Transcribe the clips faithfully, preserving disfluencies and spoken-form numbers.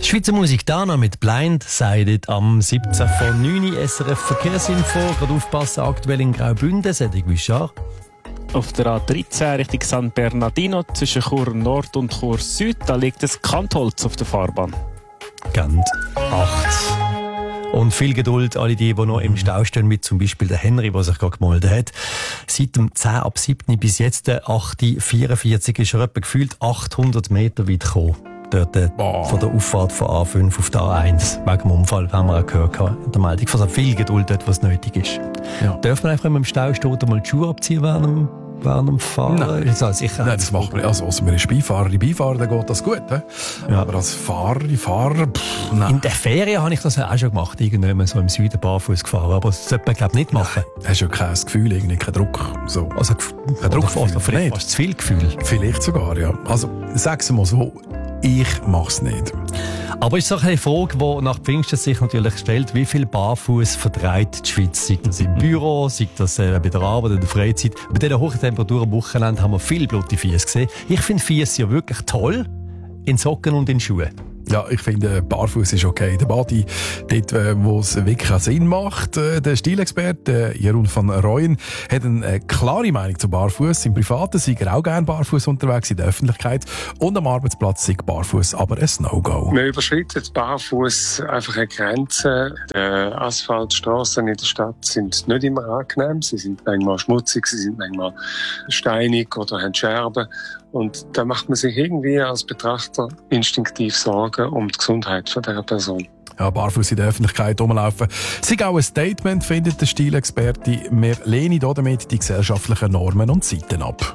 Schweizer Musik Dana mit Blind Sided am siebzehnten von neun S R F Verkehrsinfo. Gerade aufpassen, aktuell in Graubünden, Cedric Guichard. Auf der A dreizehn Richtung San Bernardino zwischen Chur Nord und Chur Süd, da liegt ein Kantholz auf der Fahrbahn. Ganz acht. Und viel Geduld, alle die, die noch im Stau stehen, mit zum Beispiel der Henry, der sich gerade gemeldet hat. Seit dem zehn ab sieben bis jetzt, der acht Uhr vierundvierzig, ist er etwa gefühlt achthundert Meter weit gekommen. Dort äh, von der Auffahrt von A fünf auf der A eins. Wegen dem Unfall, haben wir auch gehört in der Meldung. Also viel Geduld dort, was nötig ist. Ja. Darf man einfach, wenn man im Stau steht, mal die Schuhe abziehen während dem, während dem Fahren? Nein, das ist sicher Nein das macht man. Also, also man ist Beifahrer, die Beifahrer, dann geht das gut. He? Ja. Aber als Fahrer, die Fahrer, pff, nein. In der Ferien habe ich das auch schon gemacht. Irgendwann so im Süden barfuß gefahren. Aber das sollte man, glaube ich, nicht machen. Nein, hast ja kein Gefühl, irgendwie, kein Druck. So. Also, kein Druck, oder vielleicht fast zu viel Gefühl. Vielleicht sogar, ja. Also, sag's mal so. Ich mach's nicht. Aber es ist auch eine Frage, die nach Pfingsten sich natürlich stellt, wie viel Barfuß vertreibt die Schweiz? Sei das im Büro, sei das äh, bei der Arbeit, in der Freizeit. Bei dieser hohen Temperatur am Wochenende haben wir viel blutige Füße gesehen. Ich finde Füße ja wirklich toll, in Socken und in Schuhen. Ja, ich finde, Barfuß ist okay. Der Badi, dort, wo es wirklich auch Sinn macht, der Stilexperte Jeroen van Rooyen hat eine klare Meinung zu Barfuß. Im Privaten sei er auch gerne barfuß unterwegs, in der Öffentlichkeit. Und am Arbeitsplatz sei Barfuß aber ein No-Go. Man überschreitet barfuß einfach eine Grenze. Die Asphaltstraßen in der Stadt sind nicht immer angenehm. Sie sind manchmal schmutzig, sie sind manchmal steinig oder haben Scherben. Und da macht man sich irgendwie als Betrachter instinktiv Sorgen um die Gesundheit von dieser Person. Ja, barfuß in der Öffentlichkeit rumlaufen. Sei auch ein Statement, findet der Stilexperte. Wir lehnen damit die gesellschaftlichen Normen und Zeiten ab.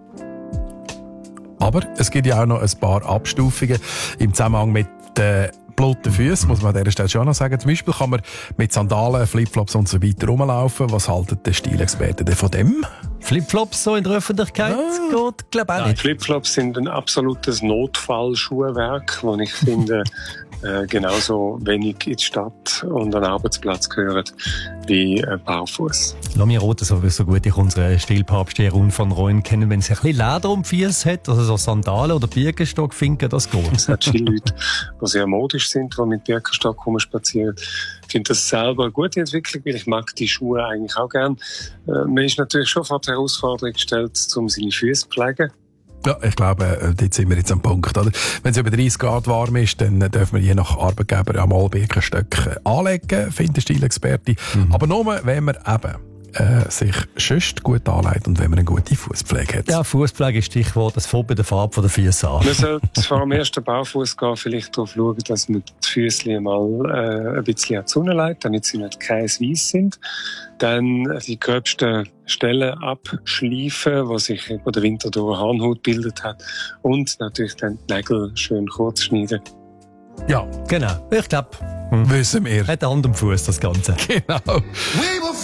Aber es gibt ja auch noch ein paar Abstufungen im Zusammenhang mit den blotten Füßen, muss man an dieser Stelle schon noch sagen. Zum Beispiel kann man mit Sandalen, Flipflops und so weiter rumlaufen. Was haltet der Stilexperte denn von dem? Flipflops so in der Öffentlichkeit ah. geht, glaube ich auch nicht. Flipflops sind ein absolutes Notfallschuhwerk, das ich finde äh, genauso wenig in die Stadt und an den Arbeitsplatz gehören wie äh, barfuß. Lass mich raten, so, so gut ich unseren Stilpapst Jeroen van Rooyen kennen, wenn es ein bisschen Leder um die Füße hat, also so Sandalen oder Birkenstock-Finken, das geht. Es hat viele Leute, die sehr modisch sind, die mit Birkenstock rumspazieren. Ich finde das selber eine gute Entwicklung, weil ich mag die Schuhe eigentlich auch gern. Äh, man ist natürlich schon vor die Herausforderung gestellt, um seine Füße zu pflegen. Ja, ich glaube, dort sind wir jetzt am Punkt. Oder? Wenn es über dreißig Grad warm ist, dann dürfen wir je nach Arbeitgeber einmal Birkenstöcke anlegen, findet der Stilexperte. Mhm. Aber nur, wenn man eben äh, sich sonst gut anlegt und wenn man eine gute Fußpflege hat. Ja, Fußpflege ist Stichwort, das fängt bei der Farbe der Füße an. Man sollte vor dem ersten Barfuß gehen, vielleicht darauf schauen, dass man die Füße mal äh, ein bisschen an die Sonne legt, damit sie nicht kreisweiss sind. Dann die gröbsten Stellen abschleifen, wo sich über den Winter durch Harnhaut gebildet hat. Und natürlich dann die Nägel schön kurz schneiden. Ja, genau. Ich glaube, hm. wissen wir. Hat Hand am Fuß das Ganze. Genau.